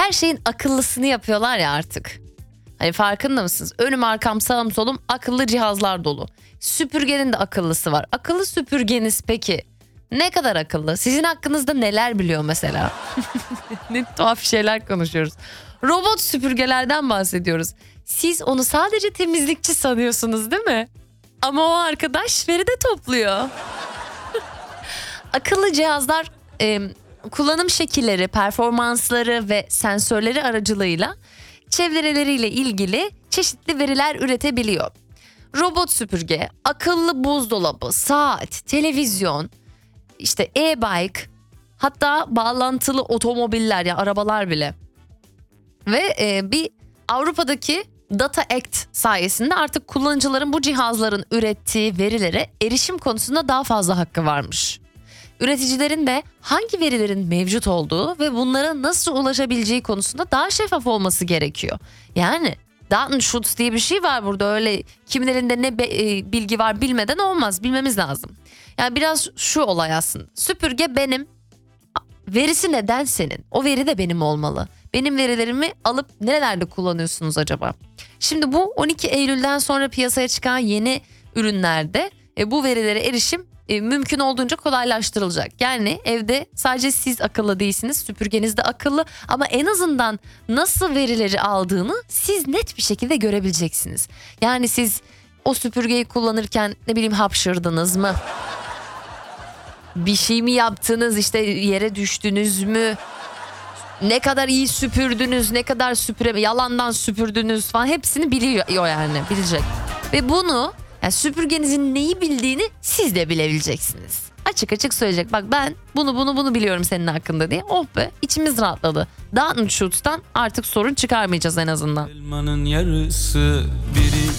her şeyin akıllısını yapıyorlar ya artık. Hani farkında mısınız? Önüm arkam sağım solum akıllı cihazlar dolu. Süpürgenin de akıllısı var. Akıllı süpürgeniz peki ne kadar akıllı? Sizin hakkınızda neler biliyor mesela? Ne tuhaf şeyler konuşuyoruz. Robot süpürgelerden bahsediyoruz. Siz onu sadece temizlikçi sanıyorsunuz değil mi? Ama o arkadaş veri de topluyor. Akıllı cihazlar kullanım şekilleri, performansları ve sensörleri aracılığıyla çevreleriyle ilgili çeşitli veriler üretebiliyor. Robot süpürge, akıllı buzdolabı, saat, televizyon, işte e-bike, hatta bağlantılı otomobiller ya arabalar bile. Ve bir Avrupa'daki Data Act sayesinde artık kullanıcıların bu cihazların ürettiği verilere erişim konusunda daha fazla hakkı varmış. Üreticilerin de hangi verilerin mevcut olduğu ve bunlara nasıl ulaşabileceği konusunda daha şeffaf olması gerekiyor. Yani Datenschutz diye bir şey var burada, öyle kimin elinde ne bilgi var bilmeden olmaz, bilmemiz lazım. Yani biraz şu olay aslında, süpürge benim, verisi neden senin? O veri de benim olmalı. Benim verilerimi alıp nerelerde kullanıyorsunuz acaba? Şimdi bu 12 Eylül'den sonra piyasaya çıkan yeni ürünlerde bu verilere erişim mümkün olduğunca kolaylaştırılacak. Yani evde sadece siz akıllı değilsiniz, süpürgeniz de akıllı, ama en azından nasıl verileri aldığını siz net bir şekilde görebileceksiniz. Yani siz o süpürgeyi kullanırken ne bileyim hapşırdınız mı? Bir şey mi yaptınız, işte yere düştünüz mü? Ne kadar iyi süpürdünüz, ne kadar yalandan süpürdünüz falan, hepsini biliyor yani, bilecek. Ve bunu, yani süpürgenizin neyi bildiğini siz de bilebileceksiniz. Açık açık söyleyecek, bak ben bunu biliyorum senin hakkında diye. Oh be, içimiz rahatladı. Datenschutz'tan artık sorun çıkarmayacağız en azından. Elmanın yarısı biri